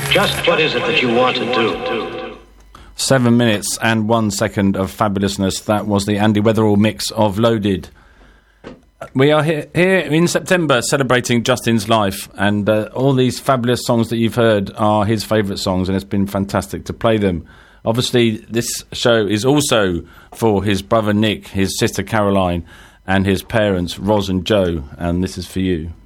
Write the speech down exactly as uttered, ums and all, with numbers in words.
Just what is it that you want to do? Seven minutes and one second of fabulousness. That was the Andy Weatherall mix of Loaded. We are here, here in September celebrating Justin's life, and uh, all these fabulous songs that you've heard are his favourite songs, and it's been fantastic to play them. Obviously, this show is also for his brother Nick, his sister Caroline, and his parents Ros and Joe, and this is for you.